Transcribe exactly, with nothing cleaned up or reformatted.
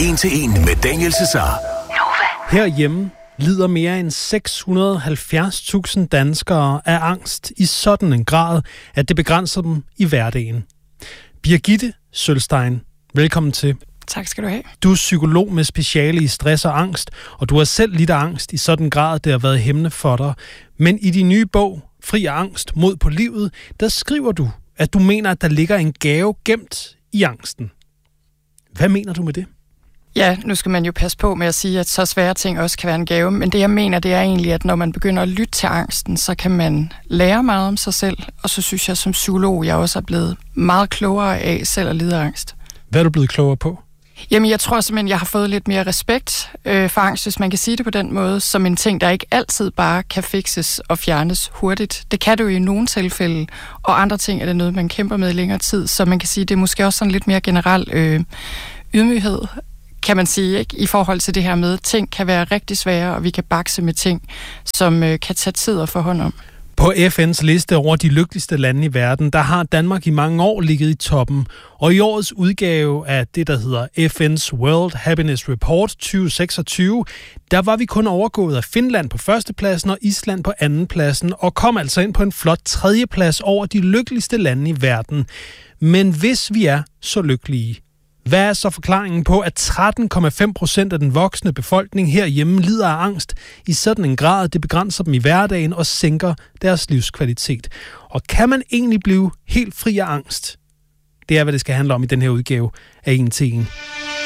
En til en med Daniel Cesar. Herhjemme lider mere end seks hundrede og halvfjerds tusind danskere af angst i sådan en grad, at det begrænser dem i hverdagen. Birgitte Sølstein, velkommen til. Tak skal du have. Du er psykolog med speciale i stress og angst, og du har selv lidt af angst i sådan en grad, det har været hæmmende for dig. Men i din nye bog, Fri af angst, mod på livet, der skriver du, at du mener, at der ligger en gave gemt i angsten. Hvad mener du med det? Ja, nu skal man jo passe på med at sige, at så svære ting også kan være en gave. Men det, jeg mener, det er egentlig, at når man begynder at lytte til angsten, så kan man lære meget om sig selv. Og så synes jeg som psykolog, jeg også er blevet meget klogere af selv at lide af angst. Hvad er du blevet klogere på? Jamen, jeg tror simpelthen, jeg har fået lidt mere respekt øh, for angst, hvis man kan sige det på den måde, som en ting, der ikke altid bare kan fikses og fjernes hurtigt. Det kan det jo i nogle tilfælde, og andre ting er det noget, man kæmper med i længere tid. Så man kan sige, det er måske også sådan lidt mere generel øh, ydmyghed, kan man sige, ikke? I forhold til det her med, at ting kan være rigtig svære, og vi kan bakse med ting, som øh, kan tage tid at få hånd om. På F N's liste over de lykkeligste lande i verden, der har Danmark i mange år ligget i toppen. Og i årets udgave af det, der hedder F N's World Happiness Report tyve seksogtyve, der var vi kun overgået af Finland på førstepladsen og Island på andenpladsen, og kom altså ind på en flot tredjeplads over de lykkeligste lande i verden. Men hvis vi er så lykkelige, hvad er så forklaringen på, at tretten komma fem procent af den voksne befolkning herhjemme lider af angst i sådan en grad, det begrænser dem i hverdagen og sænker deres livskvalitet? Og kan man egentlig blive helt fri af angst? Det er, hvad det skal handle om i den her udgave af En til en.